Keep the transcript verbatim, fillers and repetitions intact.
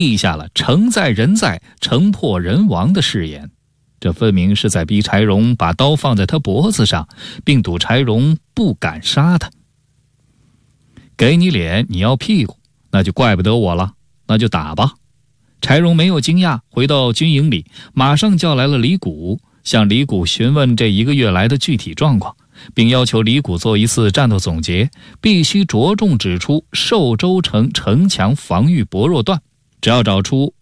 立下了城在人在城破人亡的誓言，这分明是在逼柴荣把刀放在他脖子上，并赌柴荣不敢杀他。给你脸你要屁股，那就怪不得我了，那就打吧。柴荣没有惊讶，回到军营里，马上叫来了李谷，向李谷询问这一个月来的具体状况，并要求李谷做一次战斗总结，必须着重指出寿州城城墙防御薄弱段，只要找出